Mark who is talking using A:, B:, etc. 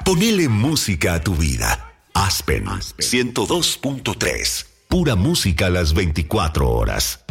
A: Ponele música a tu vida. Aspen 102.3. Pura música a las 24 horas.